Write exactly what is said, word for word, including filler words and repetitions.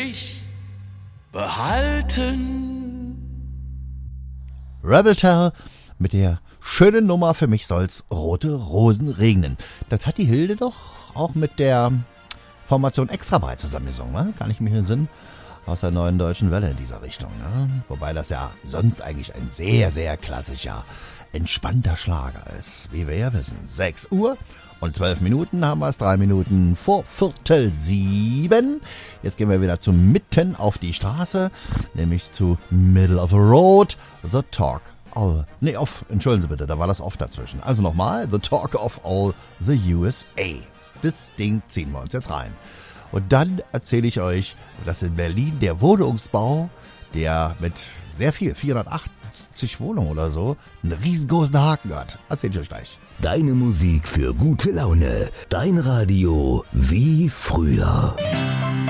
dich behalten. Rebel Tell mit der schönen Nummer Für mich soll's rote Rosen regnen. Das hat die Hilde doch auch mit der Formation Extrabreit zusammengesungen, ne? Kann ich mich entsinnen. Aus der Neuen Deutschen Welle in dieser Richtung, ne? Wobei das ja sonst eigentlich ein sehr, sehr klassischer, entspannter Schlager ist. Wie wir ja wissen. sechs Uhr und zwölf Minuten haben wir es. drei Minuten vor Viertel sieben. Jetzt gehen wir wieder zu Mitten auf die Straße. Nämlich zu Middle of the Road. The Talk All. Nee, off. Entschuldigen Sie bitte, da war das off dazwischen. Also nochmal. The Talk of All the U S A. Das Ding ziehen wir uns jetzt rein. Und dann erzähle ich euch, dass in Berlin der Wohnungsbau, der mit sehr viel, vierhundertachtzig Wohnungen oder so, einen riesengroßen Haken hat. Erzähle ich euch gleich. Deine Musik für gute Laune. Dein Radio wie früher.